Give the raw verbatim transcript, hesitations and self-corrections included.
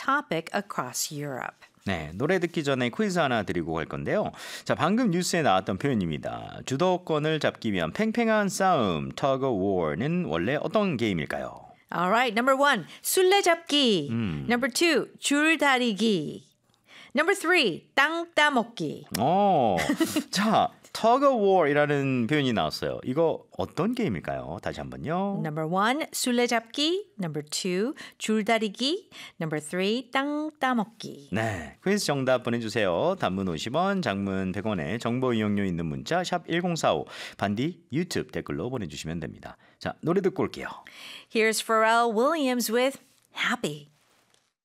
topic across Europe. 네, 노래 듣기 전에 퀴즈 하나 드리고 갈 건데요. 자, 방금 뉴스에 나왔던 표현입니다. 주도권을 잡기 위한 팽팽한 싸움, tug of war는 원래 어떤 게임일까요? Alright, number one, 술래잡기. 음. Number two, 줄다리기. Number three, 땅 따먹기. 어, 자, tug of war이라는 표현이 나왔어요. 이거 어떤 게임일까요? 다시 한번요. Number one, 술래잡기. Number two, 줄다리기. Number three, 땅 따먹기. 네, 퀴즈 정답 보내주세요. 단문 오십 원, 장문 백 원에 정보 이용료 있는 문자 샵 일공사오, 반디 유튜브 댓글로 보내주시면 됩니다. 자, 노래 듣고 올게요. Here's Pharrell Williams with Happy.